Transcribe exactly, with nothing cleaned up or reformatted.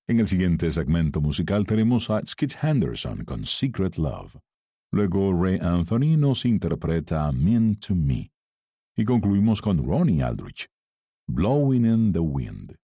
En el siguiente segmento musical tenemos a Skid Henderson con Secret Love. Luego Ray Anthony nos interpreta Mean to Me. Y concluimos con Ronnie Aldrich, Blowing in the Wind.